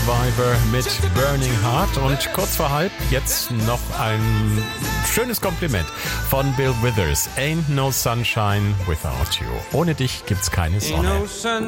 Survivor mit Burning Heart. Und kurz vor halb jetzt noch ein schönes Kompliment von Bill Withers. Ain't no sunshine without you. Ohne dich gibt's keine Sonne.